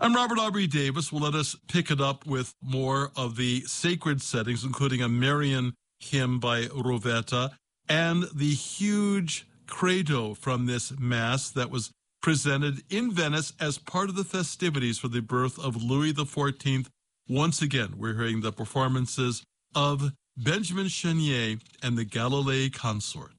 I'm Robert Aubrey Davis. Well, let us pick it up with more of the sacred settings, including a Marian hymn by Rovetta and the huge credo from this Mass that was presented in Venice as part of the festivities for the birth of Louis XIV. Once again, we're hearing the performances of Benjamin Chenier and the Galilei Consort.